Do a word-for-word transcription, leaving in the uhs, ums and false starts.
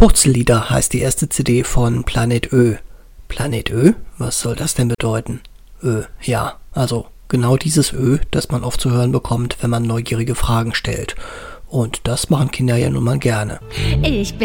Purzellieder heißt die erste C D von Planet Ö. Planet Ö? Was soll das denn bedeuten? Ö, ja, also genau dieses Ö, das man oft zu hören bekommt, wenn man neugierige Fragen stellt. Und das machen Kinder ja nun mal gerne. Ich